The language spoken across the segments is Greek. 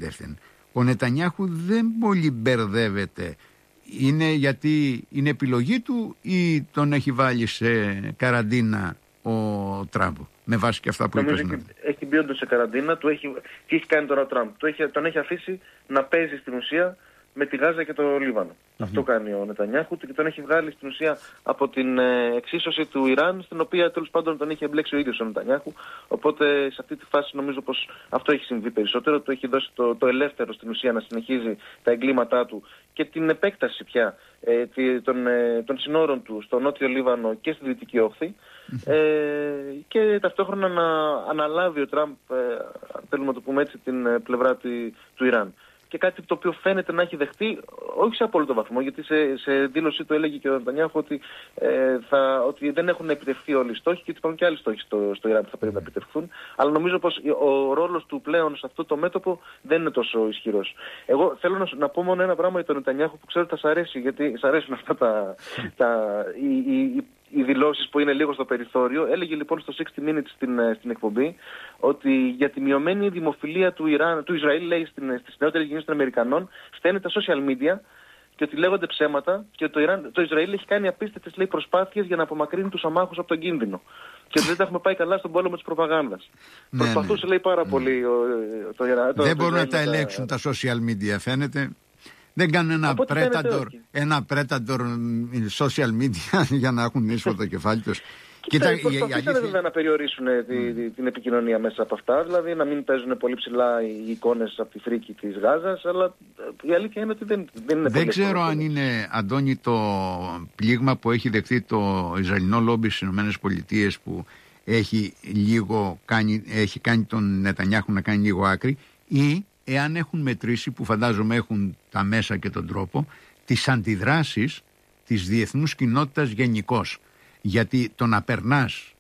ανέκαθεν. Ο Νετανιάχου δεν πολύ μπερδεύεται. Είναι γιατί είναι επιλογή του ή τον έχει βάλει σε καραντίνα ο Τραμπ, με βάση και αυτά που είπες? Έχει μπει όντως σε καραντίνα. Τι έχει κάνει τώρα ο Τραμπ? Τον έχει αφήσει να παίζει στην ουσία με τη Γάζα και το Λίβανο. Αυτό κάνει ο Νετανιάχου και τον έχει βγάλει στην ουσία από την εξίσωση του Ιράν, στην οποία τέλος πάντων τον έχει εμπλέξει ο ίδιος ο Νετανιάχου. Οπότε σε αυτή τη φάση νομίζω πως αυτό έχει συμβεί περισσότερο. Του έχει δώσει το ελεύθερο στην ουσία να συνεχίζει τα εγκλήματά του και την επέκταση πια των συνόρων του στο νότιο Λίβανο και στη δυτική όχθη. Και ταυτόχρονα να αναλάβει ο Τραμπ, αν θέλουμε να το πούμε έτσι, την πλευρά του Ιράν. Και κάτι το οποίο φαίνεται να έχει δεχτεί, όχι σε απόλυτο βαθμό, γιατί σε δήλωσή του έλεγε και ο Νετανιάχου ότι δεν έχουν επιτευχθεί όλοι οι στόχοι και ότι υπάρχουν και άλλοι στόχοι στο Ιράν που θα πρέπει να επιτευχθούν. Αλλά νομίζω πως ο ρόλος του πλέον σε αυτό το μέτωπο δεν είναι τόσο ισχυρός. Εγώ θέλω να πω μόνο ένα πράγμα για τον Νετανιάχου που ξέρω ότι θα σας αρέσει, γιατί σας αρέσουν αυτά οι δηλώσεις που είναι λίγο στο περιθώριο. Έλεγε λοιπόν στο 60 Minutes στην εκπομπή ότι για τη μειωμένη δημοφιλία του Ισραήλ, λέει, στις νεότερες γενιές των Αμερικανών, φταίνε τα social media και ότι λέγονται ψέματα και ότι το Ισραήλ έχει κάνει απίστευτες, λέει, προσπάθειες για να απομακρύνει τους αμάχους από τον κίνδυνο. Και ότι δεν τα έχουμε πάει καλά στον πόλεμο της προπαγάνδας. Προσπαθούσε, λέει, πάρα πολύ δεν μπορούν να τα ελέγξουν τα social media, φαίνεται. Δεν κάνουν ένα predator social media για να έχουν ίσο το κεφάλι τους. Προσπαθήσανε βέβαια να περιορίσουν την επικοινωνία μέσα από αυτά, δηλαδή να μην παίζουν πολύ ψηλά οι εικόνες από τη φρίκη της Γάζας, αλλά η αλήθεια είναι ότι δεν είναι. Δεν ξέρω αν είναι, Αντώνη, το πλήγμα που έχει δεχτεί το Ισραηλινό λόμπι στις ΗΠΑ που έχει κάνει τον Νετανιάχου να κάνει λίγο άκρη, ή εάν έχουν μετρήσει, που φαντάζομαι έχουν τα μέσα και τον τρόπο, τις αντιδράσεις της διεθνούς κοινότητας γενικώς. Γιατί το να περνάς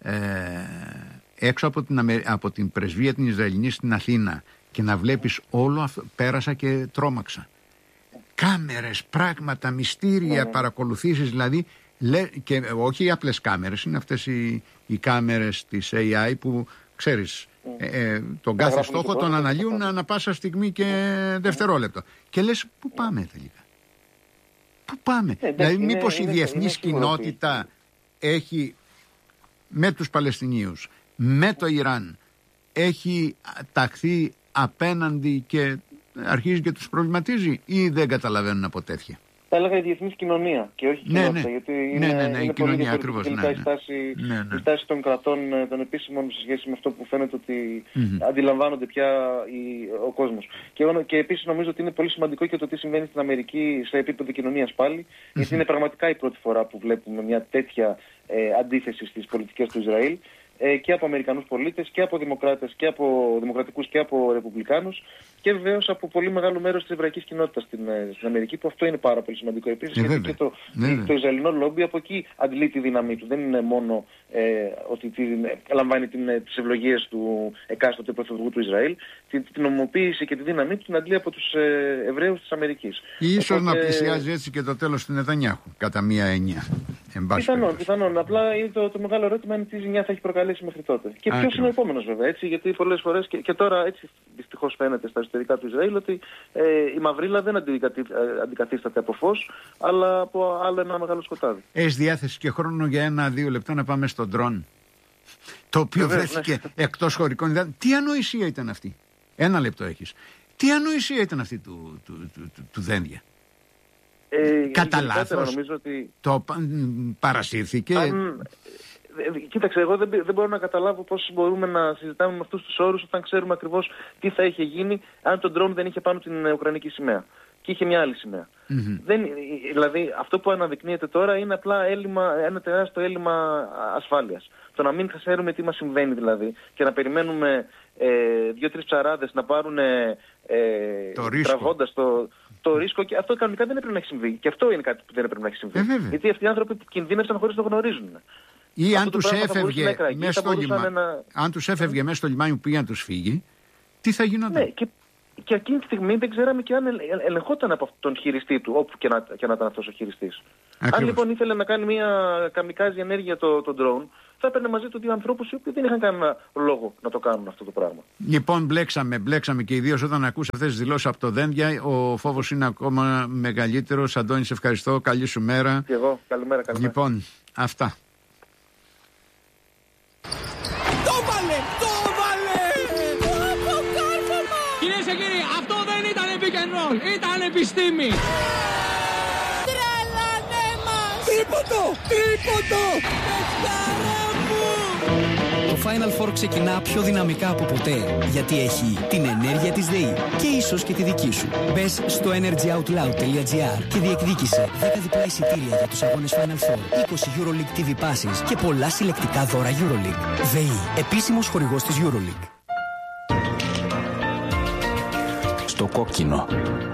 έξω από την πρεσβεία την Ισραηλινή στην Αθήνα και να βλέπεις όλο αυτό, πέρασα και τρόμαξα. Κάμερες, πράγματα, μυστήρια, παρακολουθήσεις δηλαδή, και όχι οι απλές κάμερες, είναι αυτές οι κάμερες της AI που ξέρεις, τον κάθε στόχο τον αναλύουν ανά πάσα στιγμή και δευτερόλεπτο. Και λες, πού πάμε τελικά? Πού πάμε? Δηλαδή μήπως η διεθνής κοινότητα έχει με τους Παλαιστινίους, με το Ιράν, έχει ταχθεί απέναντι και αρχίζει και τους προβληματίζει, ή δεν καταλαβαίνουν από τέτοια? Θα έλεγα η διεθνής κοινωνία και όχι η κοινότητα, γιατί είναι η κοινωνία ακριβώς. Η στάση των κρατών, των επίσημων, σε σχέση με αυτό που φαίνεται ότι αντιλαμβάνονται πια ο κόσμος. Και επίσης νομίζω ότι είναι πολύ σημαντικό και το τι συμβαίνει στην Αμερική σε επίπεδο κοινωνίας πάλι, γιατί είναι πραγματικά η πρώτη φορά που βλέπουμε μια τέτοια αντίθεση στις πολιτικές του Ισραήλ, και από Αμερικανούς πολίτες και από δημοκράτες και από δημοκρατικούς και από ρεπουμπλικάνους, και βεβαίως από πολύ μεγάλο μέρος της εβραϊκής κοινότητας στην Αμερική, που αυτό είναι πάρα πολύ σημαντικό επίσης, γιατί και το Ισραηλινό λόμπι από εκεί αντλεί τη δύναμή του. Δεν είναι μόνο ότι λαμβάνει τις ευλογίες του εκάστοτε πρωθυπουργού του Ισραήλ, την ομοποίηση και τη δύναμή του την αντλεί από τους Εβραίους της Αμερικής. Ίσως να πλησιάζει έτσι και το τέλος του Νετανιάχου, κατά μία έννοια. Πιθανόν. Απλά το μεγάλο ερώτημα είναι τι ζημιά θα έχει προκαλέσει μέχρι τότε. Και ποιος είναι ο επόμενος, βέβαια, έτσι, γιατί πολλές φορές και τώρα έτσι δυστυχώς φαίνεται στα εσωτερικά του Ισραήλ ότι η μαυρίλα δεν αντικαθίσταται από φως, αλλά από άλλο ένα μεγάλο σκοτάδι. Έχεις διάθεση και χρόνο για 1-2 λεπτά να πάμε στον ντρόν, το οποίο βρέθηκε εκτός χωρικών υδάτων? Τι ανοησία ήταν αυτή? 1 λεπτό έχεις. Τι ανοησία ήταν αυτή του Δένδια? Κατά λάθος το παρασύρθηκε. Κοίταξε, εγώ δεν μπορώ να καταλάβω πώς μπορούμε να συζητάμε με αυτούς τους όρους όταν ξέρουμε ακριβώς τι θα είχε γίνει αν το ντρόν δεν είχε πάνω την ουκρανική σημαία και είχε μια άλλη σημαία. Δηλαδή αυτό που αναδεικνύεται τώρα είναι απλά ένα τεράστιο έλλειμμα ασφάλειας. Το να μην ξέρουμε τι μας συμβαίνει δηλαδή και να περιμένουμε 2-3 ψαράδες να πάρουν τραβώντας το ρίσκο, και αυτό κανονικά δεν έπρεπε να έχει συμβεί. Και αυτό είναι κάτι που δεν έπρεπε να έχει συμβεί. Γιατί αυτοί οι άνθρωποι κινδύνευσαν χωρίς να το γνωρίζουν. Ή αν τους έφευγε μέσα στο λιμάνι που πήγε να τους φύγει, τι θα γινόταν? Και εκείνη τη στιγμή δεν ξέραμε και αν ελεγχόταν από τον χειριστή του, όπου και να ήταν αυτός ο χειριστής. Αν λοιπόν ήθελε να κάνει μια καμικάζι ενέργεια το drone, θα έπαιρνε μαζί του 2 ανθρώπους οι οποίοι δεν είχαν κανένα λόγο να το κάνουν αυτό το πράγμα. Λοιπόν, μπλέξαμε και ιδίως όταν ακούς αυτές τις δηλώσεις από το Δένδια, ο φόβος είναι ακόμα μεγαλύτερος. Αντώνη, σε ευχαριστώ. Καλή σου μέρα. Και εγώ. Καλημέρα. Λοιπόν, αυτά. Το βάλε! Κυρίες και κύριοι, αυτό δεν ήταν pick and roll, ήταν επιστήμη. Τρελάνε μας! Τρίποντο! Παιχτάρα μου! Το Final Four ξεκινά πιο δυναμικά από ποτέ, γιατί έχει την ενέργεια της ΔΕΗ και ίσως και τη δική σου. Μπες στο energyoutloud.gr και διεκδίκησε 10 διπλά εισιτήρια για τους αγώνες Final Four, 20 EuroLeague TV passes και πολλά συλλεκτικά δώρα EuroLeague. ΔΕΗ, επίσημος χορηγός της EuroLeague. Στο κόκκινο.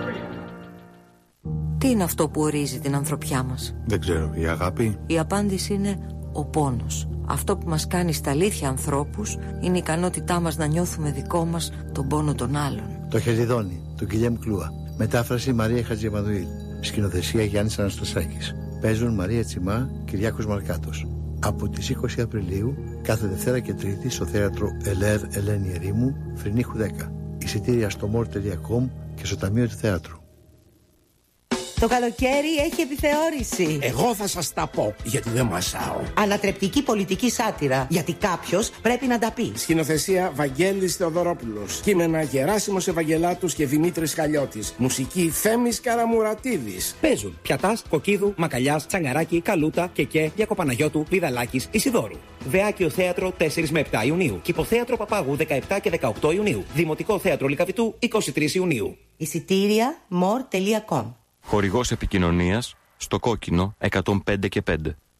Τι είναι αυτό που ορίζει την ανθρωπιά μας? Δεν ξέρω, η αγάπη. Η απάντηση είναι ο πόνος. Αυτό που μας κάνει στα αλήθεια ανθρώπους είναι η ικανότητά μας να νιώθουμε δικό μας τον πόνο των άλλων. Το Χελιδόνι, του Γκυλιέμ Κλούα. Μετάφραση Μαρία Χατζημανουήλ. Σκηνοθεσία Γιάννης Αναστασάκης. Παίζουν Μαρία Τσιμά, Κυριάκος Μαρκάτος. Από τις 20 Απριλίου, κάθε Δευτέρα και Τρίτη στο θέατρο ΕΛΕΡ Ελένη Ερήμου, Φρυνίχου 10. Εισιτήρια στο more.com και στο Ταμείο του Θεάτρου. Το καλοκαίρι έχει επιθεώρηση. Εγώ θα σας τα πω, γιατί δεν μασάω. Ανατρεπτική πολιτική σάτυρα, γιατί κάποιος πρέπει να τα πει. Σκηνοθεσία Βαγγέλης Θεοδωρόπουλος. Κείμενα Γεράσιμος Ευαγγελάτους και Δημήτρης Χαλιώτης. Μουσική Θέμης Καραμουρατίδης. Παίζουν Πιατάς, Κοκκίδου, Μακαλιάς, Τσαγκαράκη, Καλούτα, Κεκέ, Διακοπαναγιώτου, Βιδαλάκης, Ισιδώρου. Βεάκιο Θέατρο 4 με 7 Ιουνίου. Κυποθέατρο Παπάγου 17 και 18 Ιουνίου. Δημοτικό Θέατρο Λυκαβητού 23 Ιουνίου. Εισιτήρια more.com. Χορηγός επικοινωνίας στο κόκκινο 105 και 5.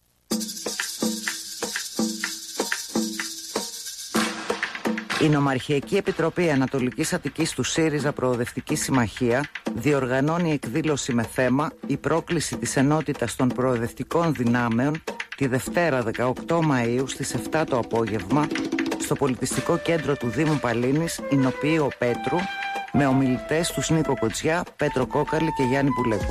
Η Νομαρχιακή Επιτροπή Ανατολικής Αττικής του ΣΥΡΙΖΑ Προοδευτική Συμμαχία διοργανώνει εκδήλωση με θέμα «Η πρόκληση της ενότητας των προοδευτικών δυνάμεων» τη Δευτέρα 18 Μαΐου στις 7 το απόγευμα στο Πολιτιστικό Κέντρο του Δήμου Παλίνης, Ηνοποιείο Πέτρου, με ομιλητές τους Νίκο Κοτσιά, Πέτρο Κόκαλη και Γιάννη Πουλέκο.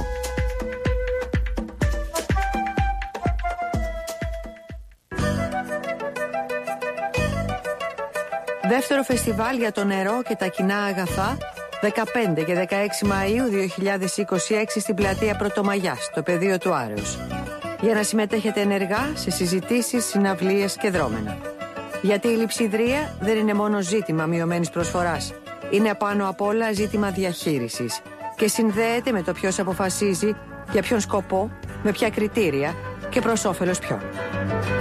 Δεύτερο φεστιβάλ για το νερό και τα κοινά αγαθά, 15 και 16 Μαΐου 2026 στην πλατεία Πρωτομαγιάς, στο πεδίο του Άρεως. Για να συμμετέχετε ενεργά σε συζητήσεις, συναυλίες και δρόμενα. Γιατί η λειψιδρία δεν είναι μόνο ζήτημα μειωμένης προσφοράς. Είναι πάνω απ' όλα ζήτημα διαχείρισης και συνδέεται με το ποιος αποφασίζει, για ποιον σκοπό, με ποια κριτήρια και προς όφελος ποιον.